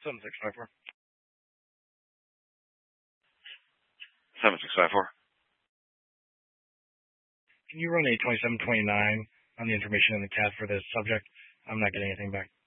7654. 7654. Can you run a 2729 on the information in the CAD for this subject? I'm not getting anything back.